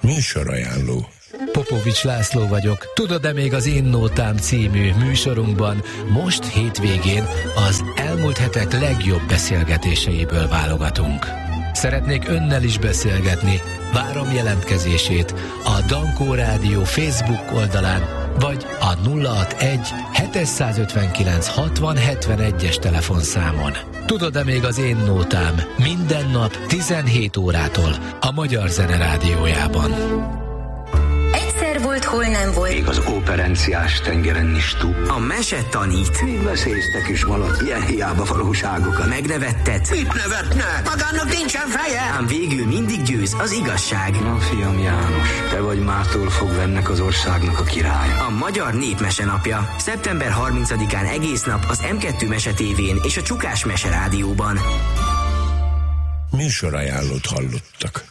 Műsorajánló. Popovics László vagyok. Tudod-e még az Én Nótám című műsorunkban most hétvégén az elmúlt hetek legjobb beszélgetéseiből válogatunk. Szeretnék önnel is beszélgetni. Várom jelentkezését a Dankó Rádió Facebook oldalán, vagy a 061 759 60 71-es telefonszámon. Tudod-e még az Én Nótám minden nap 17 órától a Magyar Zene Rádiójában. Egyszer volt, hol nem volt. Még az operenciás tengeren is túl. A mese tanít. Még veszélyeztek is malac, ilyen hiába valóságokat. Megnevettet. Mit nevetnek? Magának nincsen feje. Ám végül mindig győz az igazság. Na fiam János, te vagy mától fogva ennek az országnak a király. A Magyar Népmese napja. Szeptember 30-án egész nap az M2 Mese tévén és a Csukás Mese Rádióban. Műsorajánlót hallottak.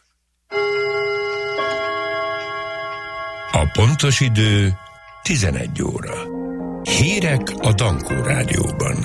A pontos idő 11 óra. Hírek a Dankó Rádióban.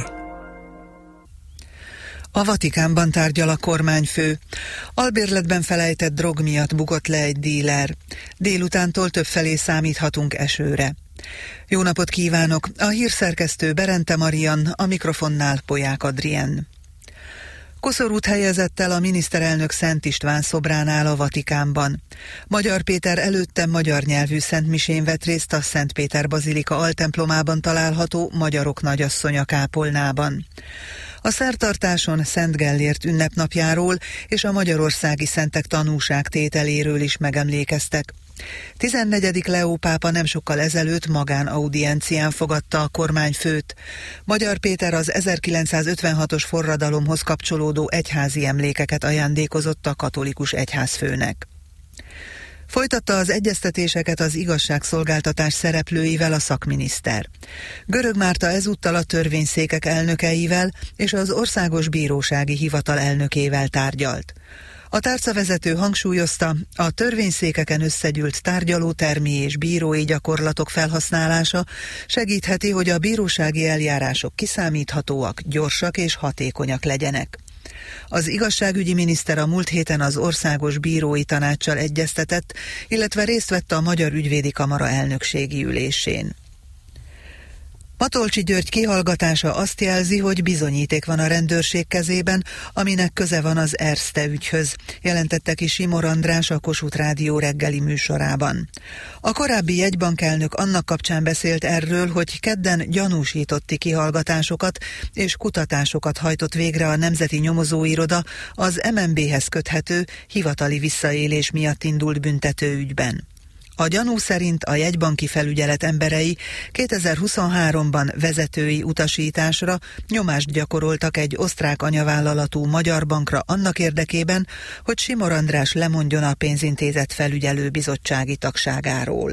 A Vatikánban tárgyal a kormányfő. Albérletben felejtett drog miatt bukott le egy díler. Délutántól többfelé számíthatunk esőre. Jó napot kívánok! A hírszerkesztő Berente Marian, a mikrofonnál Polyák Adrien. Koszorút helyezett el a miniszterelnök Szent István szobránál a Vatikánban. Magyar Péter előtte magyar nyelvű szentmisén vett részt a Szent Péter Bazilika altemplomában található Magyarok Nagyasszonya kápolnában. A szertartáson Szent Gellért ünnepnapjáról és a magyarországi szentek tanúságtételéről is megemlékeztek. 14. Leó pápa nem sokkal ezelőtt magánaudiencián fogadta a kormányfőt. Magyar Péter az 1956-os forradalomhoz kapcsolódó egyházi emlékeket ajándékozott a katolikus egyházfőnek. Folytatta az egyeztetéseket az igazságszolgáltatás szereplőivel a szakminiszter. Görög Márta ezúttal a törvényszékek elnökeivel és az Országos Bírósági Hivatal elnökével tárgyalt. A tárcavezető hangsúlyozta, a törvényszékeken összegyűlt tárgyalótermi és bírói gyakorlatok felhasználása segítheti, hogy a bírósági eljárások kiszámíthatóak, gyorsak és hatékonyak legyenek. Az igazságügyi miniszter a múlt héten az Országos Bírói Tanáccsal egyeztetett, illetve részt vett a Magyar Ügyvédi Kamara elnökségi ülésén. Matolcsy György kihallgatása azt jelzi, hogy bizonyíték van a rendőrség kezében, aminek köze van az Erste ügyhöz, jelentette ki Simor András a Kossuth Rádió reggeli műsorában. A korábbi jegybankelnök annak kapcsán beszélt erről, hogy kedden gyanúsítotti kihallgatásokat és kutatásokat hajtott végre a Nemzeti Nyomozóiroda az MNB-hez köthető hivatali visszaélés miatt indult büntetőügyben. A gyanú szerint a jegybanki felügyelet emberei 2023-ban vezetői utasításra nyomást gyakoroltak egy osztrák anyavállalatú magyar bankra annak érdekében, hogy Simor András lemondjon a pénzintézet felügyelőbizottsági tagságáról.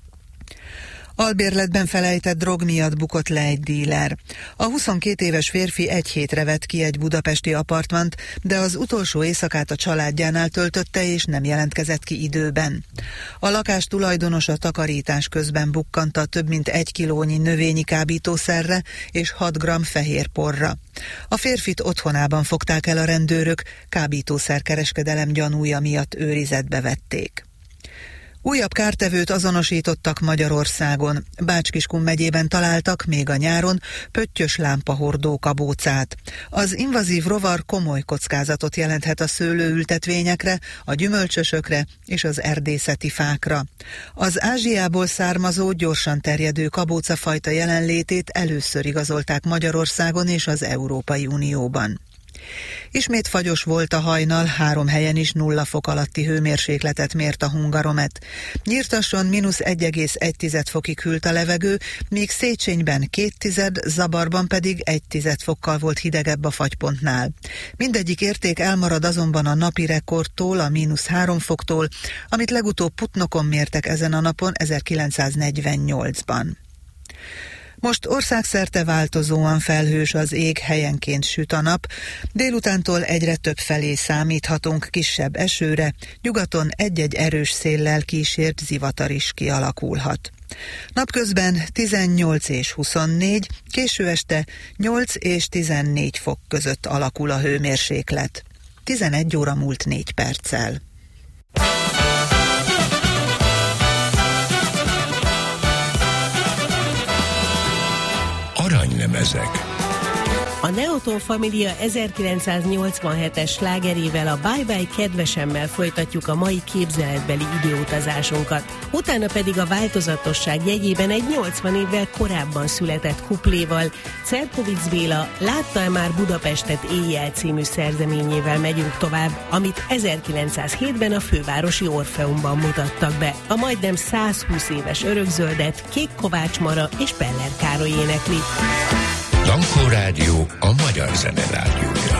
Albérletben felejtett drog miatt bukott le egy díler. A 22 éves férfi egy hétre vett ki egy budapesti apartmant, de az utolsó éjszakát a családjánál töltötte és nem jelentkezett ki időben. A lakás tulajdonosa takarítás közben bukkant a több mint 1 kilónyi növényi kábítószerre és 6 g fehér porra. A férfit otthonában fogták el a rendőrök, kábítószerkereskedelem gyanúja miatt őrizetbe vették. Újabb kártevőt azonosítottak Magyarországon. Bács-Kiskun megyében találtak még a nyáron pöttyös lámpahordó kabócát. Az invazív rovar komoly kockázatot jelenthet a szőlőültetvényekre, a gyümölcsösökre és az erdészeti fákra. Az Ázsiából származó, gyorsan terjedő kabócafajta jelenlétét először igazolták Magyarországon és az Európai Unióban. Ismét fagyos volt a hajnal, 3 helyen is 0 fok alatti hőmérsékletet mért a Hungaromet. Nyírtasson -1,1 fokig hűlt a levegő, míg Széchenyben 2, Zabarban pedig 1 fokkal volt hidegebb a fagypontnál. Mindegyik érték elmarad azonban a napi rekordtól, a -3 foktól, amit legutóbb Putnokon mértek ezen a napon 1948-ban. Most országszerte változóan felhős az ég, helyenként süt a nap, délutántól egyre több felé számíthatunk kisebb esőre, nyugaton egy-egy erős széllel kísért zivatar is kialakulhat. Napközben 18 és 24, késő este 8 és 14 fok között alakul a hőmérséklet. 11 óra múlt 4 perccel. filmlemezek. A Neoton Família 1987-es slágerével, a Bye Bye kedvesemmel folytatjuk a mai képzeletbeli időutazásunkat. Utána pedig a változatosság jegyében egy 80 évvel korábban született kupléval, Cerkovics Béla Látta-e már Budapestet éjjel című szerzeményével megyünk tovább, amit 1907-ben a fővárosi Orfeumban mutattak be. A majdnem 120 éves örökzöldet Kék Kovács Mara és Peller Károly énekli. Dankó Rádió, a magyar zene rádiója.